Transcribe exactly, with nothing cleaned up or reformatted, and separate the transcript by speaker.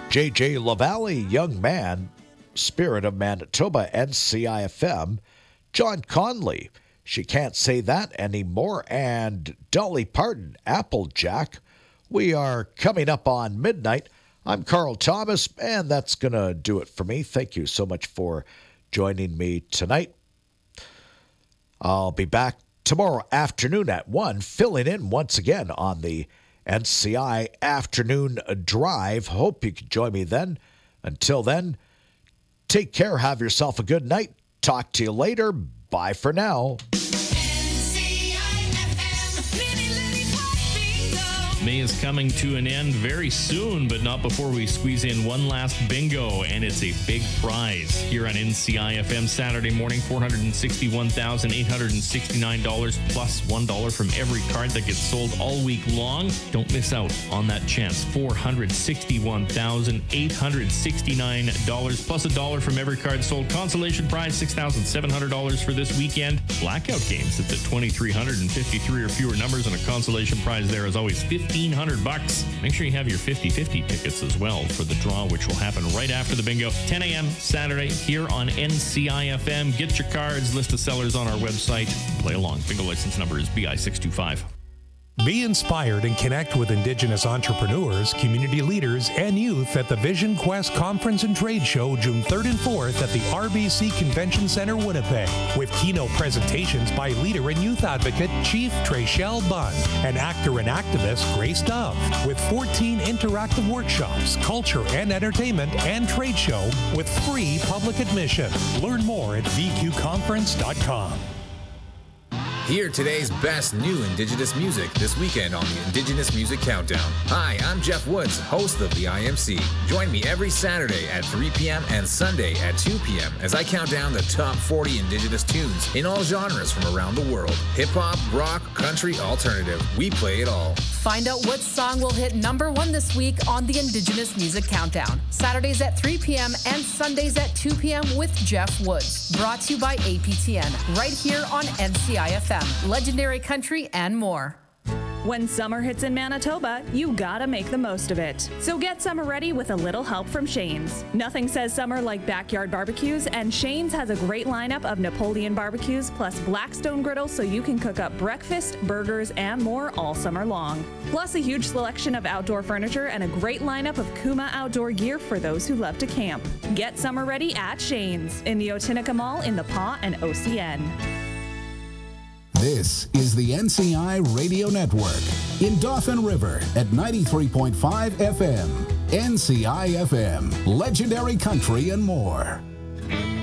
Speaker 1: J J LaValle, Young Man, Spirit of Manitoba, N C I F M. John Conley, She Can't Say That Anymore, and Dolly Parton, Applejack. We are coming up on midnight. I'm Carl Thomas, and that's going to do it for me. Thank you so much for joining me tonight. I'll be back tomorrow afternoon at one, filling in once again on the N C I Afternoon Drive. Hope you can join me then. Until then, take care. Have yourself a good night. Talk to you later. Bye for now.
Speaker 2: May is coming to an end very soon, but not before we squeeze in one last bingo, and it's a big prize here on N C I F M Saturday morning. four hundred sixty-one thousand eight hundred sixty-nine dollars plus one dollar from every card that gets sold all week long. Don't miss out on that chance. four hundred sixty-one thousand eight hundred sixty-nine dollars plus a dollar from every card sold. Consolation prize six thousand seven hundred dollars for this weekend. Blackout games, it's at two thousand three hundred fifty-three or fewer numbers, and a consolation prize there is always fifteen hundred bucks. Make sure you have your fifty-fifty tickets as well for the draw, which will happen right after the bingo. ten a.m. Saturday here on N C I F M. Get your cards, list of sellers on our website. Play along. Bingo license number is B I six two five.
Speaker 3: Be inspired and connect with Indigenous entrepreneurs, community leaders, and youth at the Vision Quest Conference and Trade Show June third and fourth at the R B C Convention Center, Winnipeg, with keynote presentations by leader and youth advocate Chief Treshelle Bunn and actor and activist Grace Dove, with fourteen interactive workshops, culture and entertainment, and trade show with free public admission. Learn more at v q conference dot com.
Speaker 4: Hear today's best new Indigenous music this weekend on the Indigenous Music Countdown. Hi, I'm Jeff Woods, host of the I M C. Join me every Saturday at three p.m. and Sunday at two p.m. as I count down the top forty Indigenous tunes in all genres from around the world. Hip-hop, rock, country, alternative. We play it all.
Speaker 5: Find out what song will hit number one this week on the Indigenous Music Countdown. Saturdays at three p.m. and Sundays at two p.m. with Jeff Woods. Brought to you by A P T N, right here on N C I F M. Legendary country and more.
Speaker 6: When summer hits in Manitoba, you gotta make the most of it. So get summer ready with a little help from Shane's. Nothing says summer like backyard barbecues, and Shane's has a great lineup of Napoleon barbecues plus Blackstone griddles so you can cook up breakfast, burgers, and more all summer long. Plus a huge selection of outdoor furniture and a great lineup of Kuma outdoor gear for those who love to camp. Get summer ready at Shane's in the Otinica Mall in the Pas and O C N.
Speaker 7: This is the N C I Radio Network in Dauphin River at ninety-three point five F M. N C I F M, legendary country and more.